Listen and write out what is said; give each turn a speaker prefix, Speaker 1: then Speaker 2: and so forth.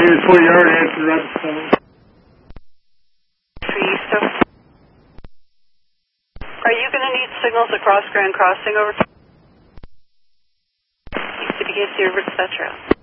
Speaker 1: David 40 yard answer, Roger 7.
Speaker 2: Are you going to need signals across Grand Crossing over? Used to be here, etc.